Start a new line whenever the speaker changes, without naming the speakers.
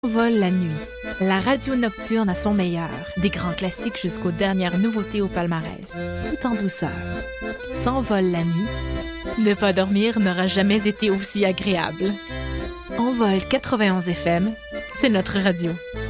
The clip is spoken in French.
Vole la nuit, la radio nocturne à son meilleur, des grands classiques jusqu'aux dernières nouveautés au palmarès, tout en douceur. S'envole la nuit, ne pas dormir n'aura jamais été aussi agréable. Envol 91 FM, c'est notre radio.